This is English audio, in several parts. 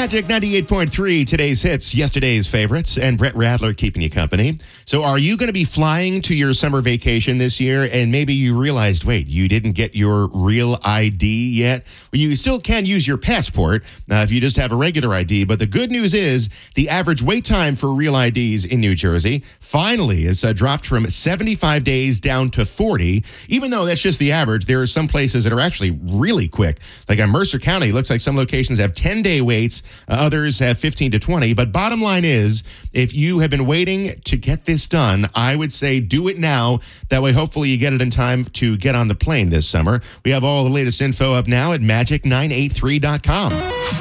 Magic 98.3, today's hits, yesterday's favorites, and Brett Radler keeping you company. So are you going to be flying to your summer vacation this year and maybe you realized, wait, you didn't get your real ID yet? Well, you still can use your passport if you just have a regular ID, but the good news is the average wait time for real IDs in New Jersey finally is dropped from 75 days down to 40. Even though that's just the average, there are some places that are actually really quick. Like in Mercer County, it looks like some locations have 10-day waits, others have 15 to 20. But bottom line is, if you have been waiting to get this done, I would say do it now. That way, hopefully, you get it in time to get on the plane this summer. We have all the latest info up now at magic983.com.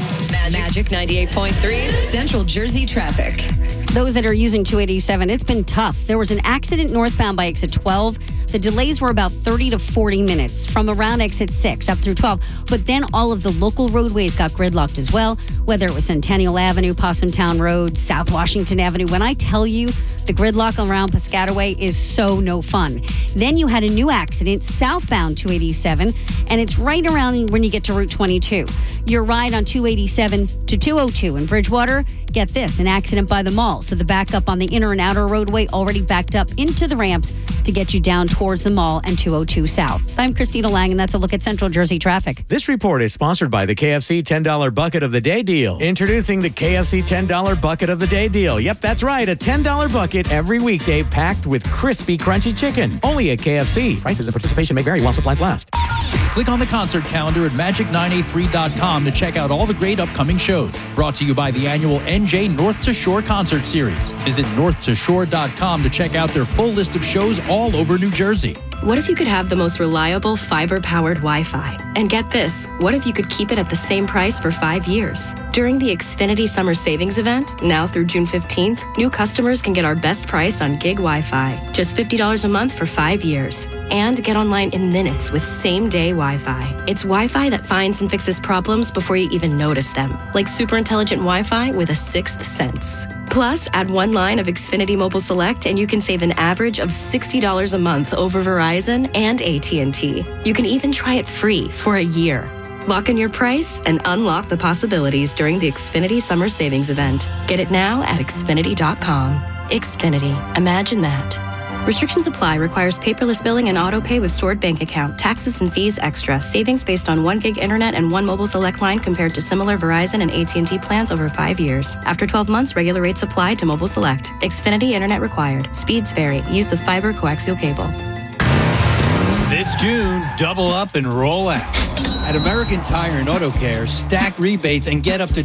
Magic 98.3 Central Jersey traffic. Those that are using 287, it's been tough. There was an accident northbound by exit 12. The delays were about 30 to 40 minutes from around exit 6 up through 12. But then all of the local roadways got gridlocked as well, whether it was Centennial Avenue, Possumtown Road, South Washington Avenue. When I tell you the gridlock around Piscataway is so no fun. Then you had a new accident southbound 287, and it's right around when you get to Route 22. Your ride on 287 to 202 in Bridgewater, get this, an accident by the mall. So the backup on the inner and outer roadway already backed up into the ramps to get you down towards the mall and 202 South. I'm Christina Lang, and that's a look at Central Jersey traffic. This report is sponsored by the KFC $10 Bucket of the Day deal. Introducing the KFC $10 Bucket of the Day deal. Yep, that's right, a $10 bucket every weekday packed with crispy, crunchy chicken. Only at KFC. Prices and participation may vary while supplies last. Click on the concert calendar at magic983.com to check out all the great upcoming shows. Brought to you by the annual NJ North to Shore Concert Series. Visit northtoshore.com to check out their full list of shows all over New Jersey. What if you could have the most reliable fiber-powered Wi-Fi? And get this, what if you could keep it at the same price for 5 years? During the Xfinity Summer Savings Event, now through June 15th, new customers can get our best price on gig Wi-Fi, just $50 a month for 5 years. And get online in minutes with same-day Wi-Fi. It's Wi-Fi that finds and fixes problems before you even notice them, like super intelligent Wi-Fi with a sixth sense. Plus, add one line of Xfinity Mobile Select and you can save an average of $60 a month over Verizon and AT&T. You can even try it free for a year. Lock in your price and unlock the possibilities during the Xfinity Summer Savings Event. Get it now at Xfinity.com. Xfinity. Imagine that. Restrictions apply. Requires paperless billing and auto pay with stored bank account. Taxes and fees extra. Savings based on 1 gig internet and 1 mobile select line compared to similar Verizon and AT&T plans over 5 years. After 12 months, regular rates apply to mobile select. Xfinity internet required. Speeds vary. Use of fiber coaxial cable. This June, double up and roll out. At American Tire and Auto Care, stack rebates and get up to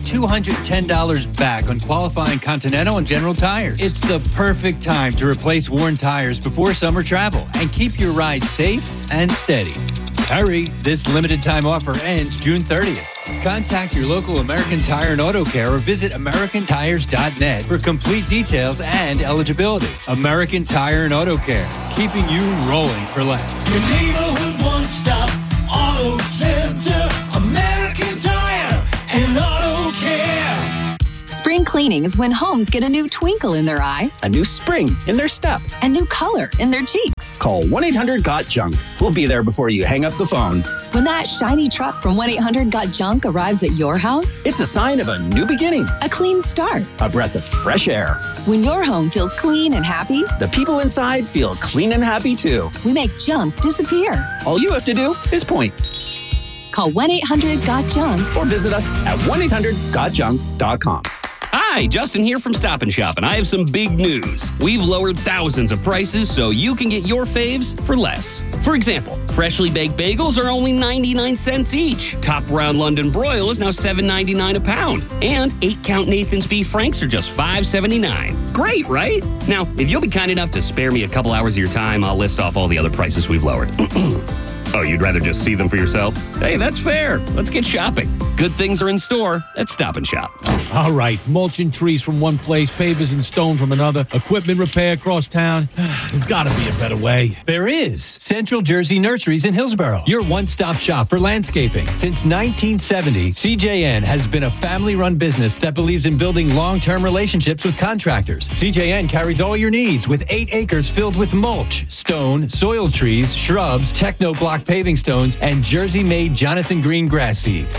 $210 back on qualifying Continental and General tires. It's the perfect time to replace worn tires before summer travel and keep your ride safe and steady. Hurry, this limited time offer ends June 30th. Contact your local American Tire and Auto Care or visit americantires.net for complete details and eligibility. American Tire and Auto Care, keeping you rolling for less. Your neighborhood one-stop auto center, American Tire and Auto Care. Spring cleaning is when homes get a new twinkle in their eye, a new spring in their step, a new color in their cheeks. Call 1-800-GOT-JUNK. We'll be there before you hang up the phone. When that shiny truck from 1-800-GOT-JUNK arrives at your house, it's a sign of a new beginning, a clean start, a breath of fresh air. When your home feels clean and happy, the people inside feel clean and happy too. We make junk disappear. All you have to do is point. Call 1-800-GOT-JUNK or visit us at 1-800-GOTJUNK.com. Hi, Justin here from Stop & Shop, and I have some big news. We've lowered thousands of prices so you can get your faves for less. For example, freshly baked bagels are only 99 cents each. Top Round London Broil is now $7.99 a pound. And 8-count Nathan's Beef Franks are just $5.79. Great, right? Now, if you'll be kind enough to spare me a couple hours of your time, I'll list off all the other prices we've lowered. Oh, you'd rather just see them for yourself? Hey, that's fair. Let's get shopping. Good things are in store at Stop & Shop. All right, mulching trees from one place, pavers and stone from another, equipment repair across town. There's got to be a better way. There is. Central Jersey Nurseries in Hillsborough, your one-stop shop for landscaping. Since 1970, CJN has been a family-run business that believes in building long-term relationships with contractors. CJN carries all your needs with 8 acres filled with mulch, stone, soil trees, shrubs, Techno-Block paving stones, and Jersey-made Jonathan Green grass seed. Wow, you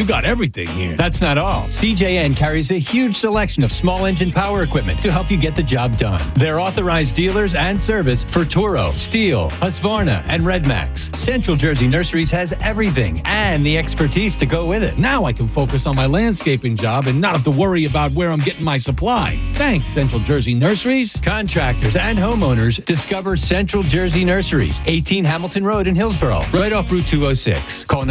you got everything here. That's not all. CJN carries a huge selection of small engine power equipment to help you get the job done. They're authorized dealers and service for Toro, Steel, Husqvarna, and Redmax. Central Jersey Nurseries has everything and the expertise to go with it. Now I can focus on my landscaping job and not have to worry about where I'm getting my supplies. Thanks, Central Jersey Nurseries. Contractors and homeowners discover Central Jersey Nurseries, 18 Hamilton Road in Hillsborough, right off Route 206. Call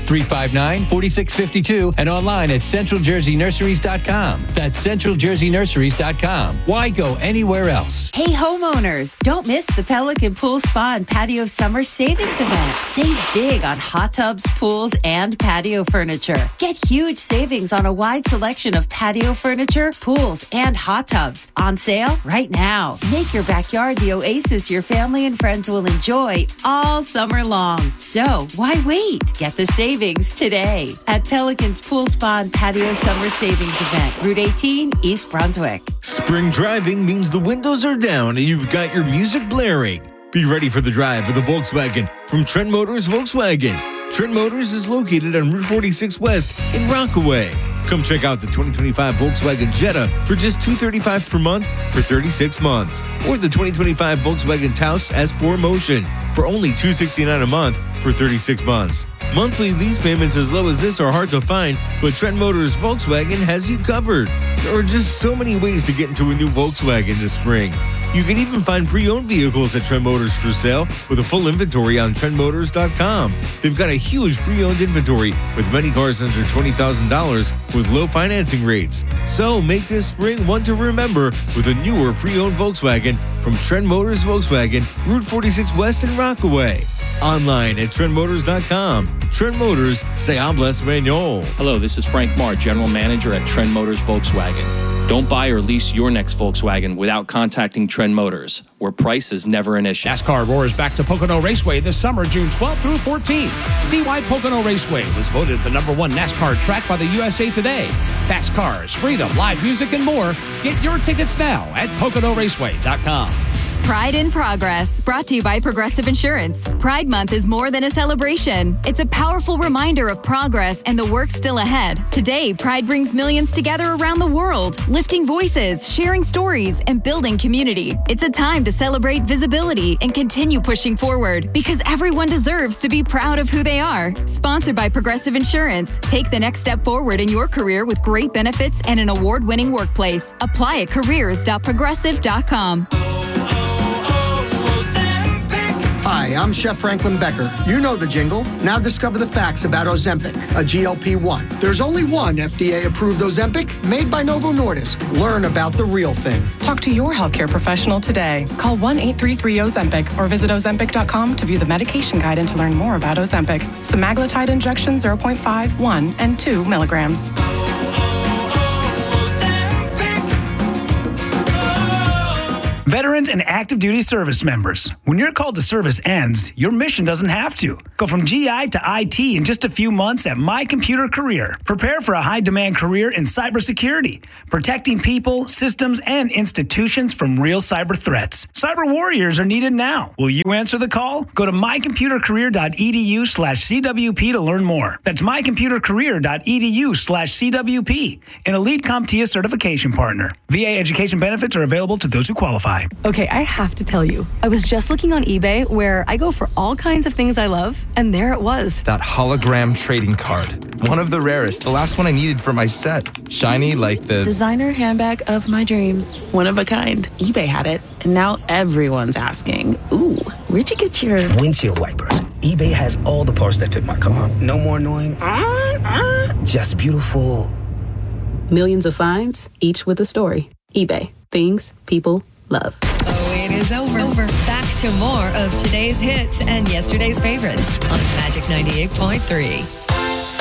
908-359-4652 and online at centraljerseynurseries.com. That's centraljerseynurseries.com. Why go anywhere else? Hey homeowners, don't miss the Pelican Pool Spa and Patio Summer Savings Event. Save big on hot tubs, pools, and patio furniture. Get huge savings on a wide selection of patio furniture, pools, and hot tubs. On sale right now. Make your backyard the oasis your family and friends will enjoy all summer long. So why wait? Get the savings today at Pelican's Pool Spa and Patio Summer Savings Event, Route 18, East Brunswick. Spring driving means the windows are down and you've got your music blaring. Be ready for the drive with a Volkswagen from Trent Motors Volkswagen. Trent Motors is located on Route 46 West in Rockaway. Come check out the 2025 Volkswagen Jetta for just $235 per month for 36 months. Or the 2025 Volkswagen Taos S4 Motion for only $269 a month for 36 months. Monthly lease payments as low as this are hard to find, but Trent Motors Volkswagen has you covered. There are just so many ways to get into a new Volkswagen this spring. You can even find pre-owned vehicles at Trent Motors for sale with a full inventory on TrentMotors.com. They've got a huge pre-owned inventory with many cars under $20,000 with low financing rates. So make this spring one to remember with a newer pre-owned Volkswagen from Trent Motors Volkswagen, Route 46 West in Rockaway. Online at TrentMotors.com. Trent Motors, say habla español. Hello, this is Frank Marr, General Manager at Trent Motors Volkswagen. Don't buy or lease your next Volkswagen without contacting Trent Motors, where price is never an issue. NASCAR roars back to Pocono Raceway this summer, June 12th through 14th. See why Pocono Raceway was voted the #1 NASCAR track by the USA Today. Fast cars, freedom, live music, and more. Get your tickets now at PoconoRaceway.com. Pride in Progress, brought to you by Progressive Insurance. Pride Month is more than a celebration. It's a powerful reminder of progress and the work still ahead. Today, Pride brings millions together around the world, lifting voices, sharing stories, and building community. It's a time to celebrate visibility and continue pushing forward, because everyone deserves to be proud of who they are. Sponsored by Progressive Insurance. Take the next step forward in your career with great benefits and an award-winning workplace. Apply at careers.progressive.com. Hi, I'm Chef Franklin Becker. You know the jingle. Now discover the facts about Ozempic, a GLP-1. There's only one FDA-approved Ozempic made by Novo Nordisk. Learn about the real thing. Talk to your healthcare professional today. Call 1-833-OZEMPIC or visit Ozempic.com to view the medication guide and to learn more about Ozempic. Semaglutide injection 0.5, 1, and 2 milligrams. Veterans and active duty service members. When your call to service ends, your mission doesn't have to. Go from GI to IT in just a few months at My Computer Career. Prepare for a high-demand career in cybersecurity, protecting people, systems, and institutions from real cyber threats. Cyber warriors are needed now. Will you answer the call? Go to mycomputercareer.edu/CWP to learn more. That's mycomputercareer.edu/CWP, an Elite CompTIA certification partner. VA education benefits are available to those who qualify. Okay, I have to tell you, I was just looking on eBay where I go for all kinds of things I love, and there it was. That hologram trading card. One of the rarest. The last one I needed for my set. Shiny like the designer handbag of my dreams. One of a kind. eBay had it, and now everyone's asking, ooh, where'd you get your windshield wipers? eBay has all the parts that fit my car. No more annoying, just beautiful. Millions of finds, each with a story. eBay. Things people love. Oh, it is over. Back to more of today's hits and yesterday's favorites on Magic 98.3.